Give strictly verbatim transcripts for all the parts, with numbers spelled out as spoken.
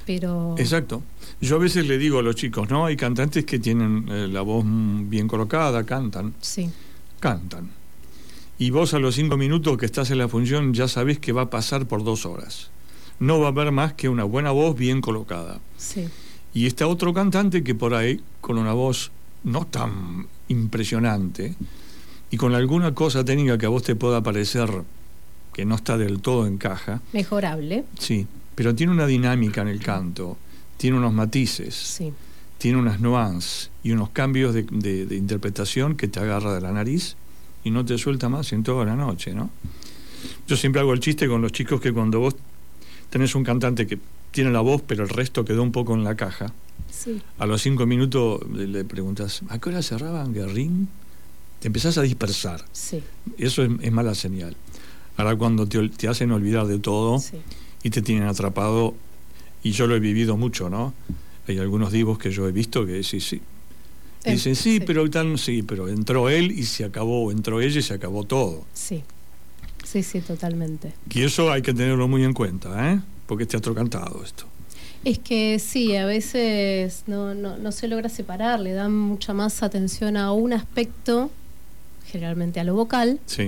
pero... Exacto. Yo a veces le digo a los chicos, ¿no? Hay cantantes que tienen eh, la voz bien colocada, cantan. Sí. Cantan. Y vos a los cinco minutos que estás en la función ya sabés que va a pasar por dos horas. No va a haber más que una buena voz bien colocada. Sí. Y está otro cantante que por ahí, con una voz no tan impresionante y con alguna cosa técnica que a vos te pueda parecer que no está del todo en caja. Mejorable. Sí, pero tiene una dinámica en el canto, tiene unos matices, sí. tiene unas nuances y unos cambios de, de, de interpretación que te agarra de la nariz y no te suelta más en toda la noche, ¿no? Yo siempre hago el chiste con los chicos que cuando vos tenés un cantante que tiene la voz pero el resto quedó un poco en la caja, sí. a los cinco minutos le, le preguntas, ¿a qué hora cerraban Guerrín? Te empezás a dispersar. Sí. Eso es, es mala señal. Ahora cuando te, te hacen olvidar de todo sí. y te tienen atrapado, y yo lo he vivido mucho, ¿no? Hay algunos divos que yo he visto que sí, sí. Y dicen, sí, sí, pero tal, sí, pero entró él y se acabó, entró ella y se acabó todo. Sí, sí, sí, totalmente. Y eso hay que tenerlo muy en cuenta, ¿eh? Porque es teatro cantado esto. Es que sí, a veces no, no, no se logra separar, le dan mucha más atención a un aspecto, generalmente a lo vocal. Sí.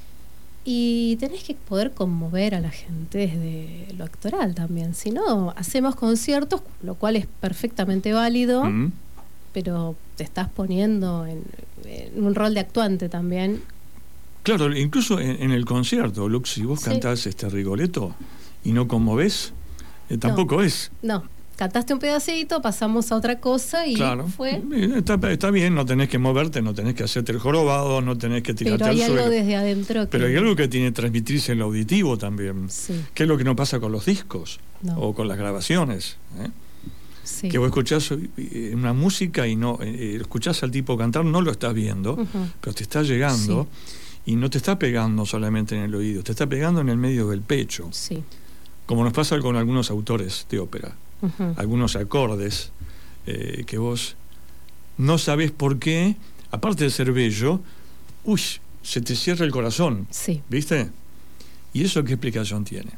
Y tenés que poder conmover a la gente desde lo actoral también. Si no, hacemos conciertos, lo cual es perfectamente válido, mm. pero te estás poniendo en, en un rol de actuante también. Claro, incluso en, en el concierto, Lux, si vos sí. cantás este Rigoletto y no conmovés, eh, tampoco no, es. No, cantaste un pedacito, pasamos a otra cosa y claro. fue... Está, está bien, no tenés que moverte, no tenés que hacerte el jorobado, no tenés que tirarte al suelo. Pero hay algo desde adentro que... Pero hay algo que tiene que transmitirse en lo auditivo también. Sí. Que es lo que no pasa con los discos no. o con las grabaciones, ¿eh? Sí. Que vos escuchás una música y no eh, escuchás al tipo cantar, no lo estás viendo, uh-huh. pero te está llegando sí. y no te está pegando solamente en el oído, te está pegando en el medio del pecho. Sí. Como nos pasa con algunos autores de ópera. Uh-huh. Algunos acordes eh, que vos no sabés por qué, aparte de ser bello, uy, se te cierra el corazón, sí. ¿viste? ¿Y eso qué explicación tiene?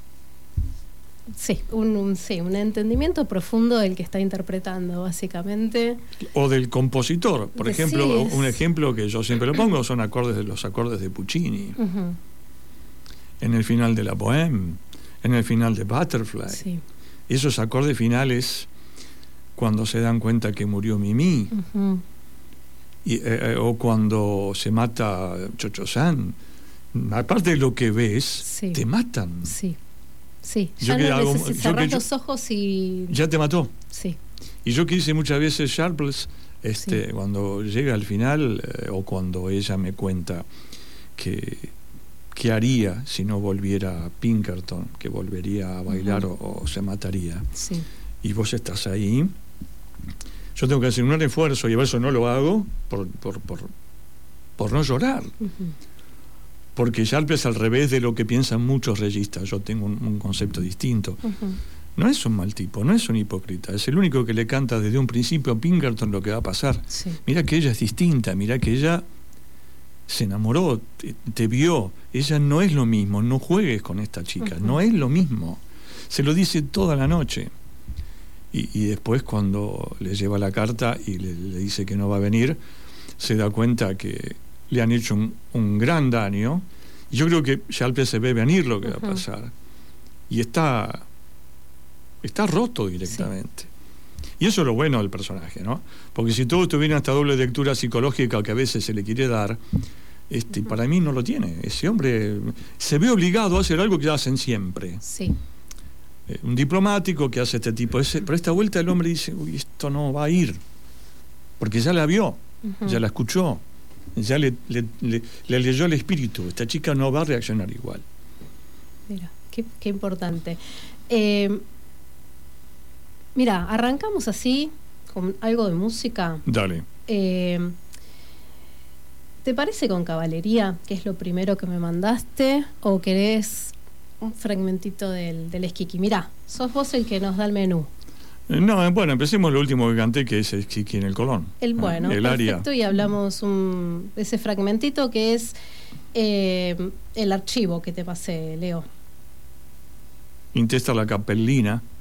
Sí un, un, sí, un entendimiento profundo del que está interpretando, básicamente. O del compositor. Por ejemplo, sí, es... un ejemplo que yo siempre lo pongo son acordes de los acordes de Puccini. Uh-huh. En el final de la Bohème, en el final de Butterfly. Sí. Esos acordes finales, cuando se dan cuenta que murió Mimi, uh-huh. y, eh, o cuando se mata Cho-Cho-San, aparte de lo que ves, sí. te matan. Sí, sí. Yo ya no hago, neces- yo cerrás yo, los ojos y... Ya te mató. Sí. Y yo que hice muchas veces Sharples, este, sí. cuando llega al final, eh, o cuando ella me cuenta que... ¿qué haría si no volviera Pinkerton? Que volvería a bailar uh-huh. o, o se mataría. Sí. Y vos estás ahí. Yo tengo que hacer un esfuerzo y a veces no lo hago por, por, por, por no llorar. Uh-huh. Porque Sharp es al revés de lo que piensan muchos reyistas. Yo tengo un, un concepto distinto. Uh-huh. No es un mal tipo, no es un hipócrita. Es el único que le canta desde un principio a Pinkerton lo que va a pasar. Sí. Mira que ella es distinta, mira que ella... se enamoró, te, te vio, ella no es lo mismo, no juegues con esta chica, uh-huh. no es lo mismo. Se lo dice toda la noche. Y, y después cuando le lleva la carta y le, le dice que no va a venir, se da cuenta que le han hecho un, un gran daño. Y yo creo que Sharpe se ve venir lo que uh-huh. va a pasar. Y está, está roto directamente. Sí. Y eso es lo bueno del personaje, ¿no? Porque si todo tuviera esta doble lectura psicológica que a veces se le quiere dar, este, uh-huh. para mí no lo tiene. Ese hombre se ve obligado a hacer algo que hacen siempre. Sí. Eh, un diplomático que hace este tipo. Ese, pero esta vuelta el hombre dice, uy, esto no va a ir. Porque ya la vio, uh-huh. ya la escuchó, ya le, le, le, le leyó el espíritu. Esta chica no va a reaccionar igual. Mira, qué, qué importante. Eh... Mira, arrancamos así, con algo de música. Dale. Eh, ¿Te parece con Caballería, que es lo primero que me mandaste? ¿O querés un fragmentito del, del Esquiqui? Mirá, sos vos el que nos da el menú. Eh, no, bueno, empecemos lo último que canté, que es Esquiqui en el Colón. El bueno, el perfecto, área. Y hablamos un, de ese fragmentito que es eh, el archivo que te pasé, Leo. Intesta la Capellina.